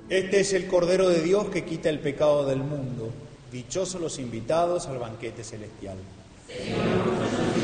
Este es el Cordero de Dios que quita el pecado del mundo. Dichosos los invitados al banquete celestial. Señor,